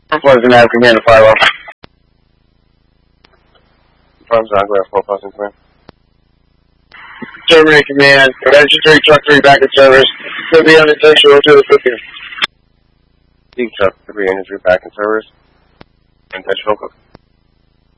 Pleasant Ave, command to Philo. Farms on, Glare 4 Pleasant, command. Terminate command, Engine 3, Truck 3 back in service. Could be on attention, roll to the 50. Deep Truck 3, Engine 3 back in service. Intentional cook.